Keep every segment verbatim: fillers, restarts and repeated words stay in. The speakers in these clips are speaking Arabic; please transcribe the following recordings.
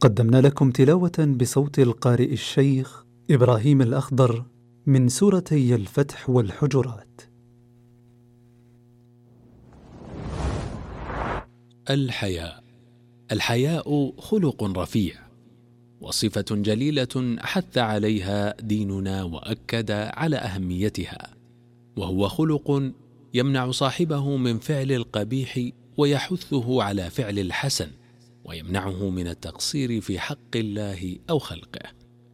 قدمنا لكم تلاوة بصوت القارئ الشيخ إبراهيم الأخضر من سورتي الفتح والحجرات. الحياء. الحياء خلق رفيع وصفة جليلة حث عليها ديننا وأكد على أهميتها، وهو خلق يمنع صاحبه من فعل القبيح ويحثه على فعل الحسن، ويمنعه من التقصير في حق الله أو خلقه.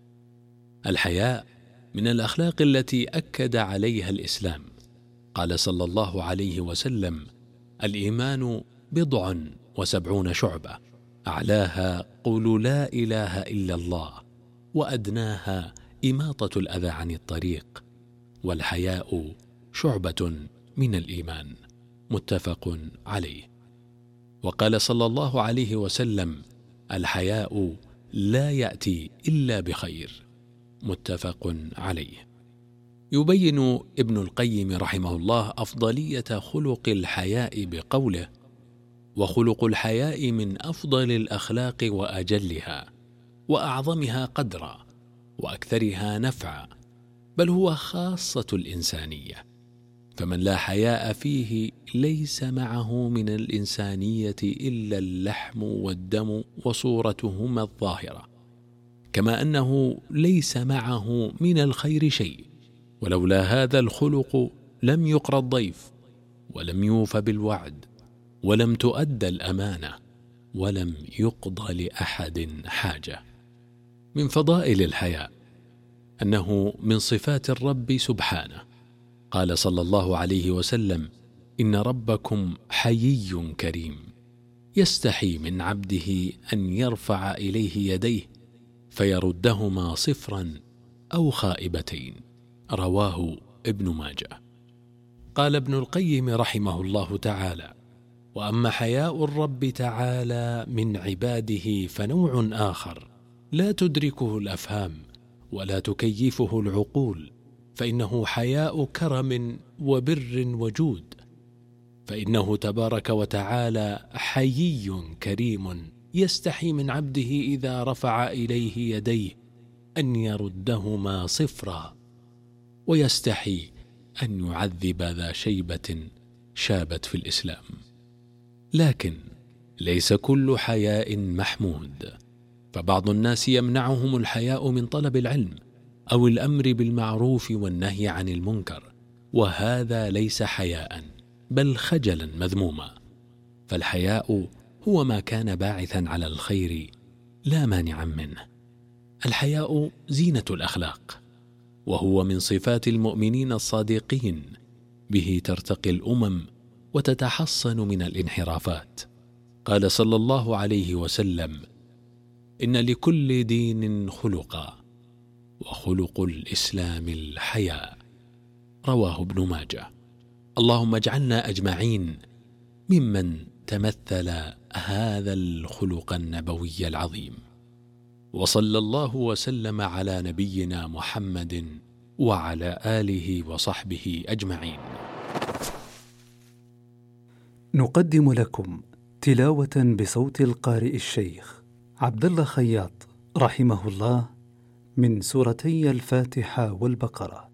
الحياء من الأخلاق التي أكد عليها الإسلام. قال صلى الله عليه وسلم: الإيمان بضع وسبعون شعبة، أعلاها قول لا إله إلا الله، وأدناها إماطة الأذى عن الطريق، والحياء شعبة من الإيمان. متفق عليه. وقال صلى الله عليه وسلم: الحياء لا يأتي إلا بخير. متفق عليه. يبين ابن القيم رحمه الله أفضلية خلق الحياء بقوله: وخلق الحياء من أفضل الأخلاق وأجلها وأعظمها قدرا وأكثرها نفعا، بل هو خاصة الإنسانية، فمن لا حياء فيه ليس معه من الإنسانية إلا اللحم والدم وصورتهما الظاهرة، كما أنه ليس معه من الخير شيء. ولولا هذا الخلق لم يقرى الضيف، ولم يوف بالوعد، ولم تؤدى الأمانة، ولم يقضى لأحد حاجة. من فضائل الحياء أنه من صفات الرب سبحانه. قال صلى الله عليه وسلم: إن ربكم حيي كريم، يستحي من عبده أن يرفع إليه يديه فيردهما صفرا أو خائبتين. رواه ابن ماجه. قال ابن القيم رحمه الله تعالى: وأما حياء الرب تعالى من عباده فنوع آخر لا تدركه الأفهام ولا تكيفه العقول، فإنه حياء كرم وبر وجود. فإنه تبارك وتعالى حيي كريم، يستحي من عبده إذا رفع إليه يديه أن يردهما صفرا، ويستحي أن يعذب ذا شيبة شابت في الإسلام. لكن ليس كل حياء محمود، فبعض الناس يمنعهم الحياء من طلب العلم أو الأمر بالمعروف والنهي عن المنكر، وهذا ليس حياء بل خجلا مذموما. فالحياء هو ما كان باعثا على الخير لا مانعا منه. الحياء زينة الأخلاق، وهو من صفات المؤمنين الصادقين، به ترتقي الأمم وتتحصن من الانحرافات. قال صلى الله عليه وسلم: إن لكل دين خلقا، وخلق الإسلام الحياء. رواه ابن ماجه. اللهم اجعلنا أجمعين ممن تمثل هذا الخلق النبوي العظيم. وصلى الله وسلم على نبينا محمد وعلى آله وصحبه أجمعين. نقدم لكم تلاوة بصوت القارئ الشيخ عبد الله خياط رحمه الله من سورتي الفاتحة والبقرة.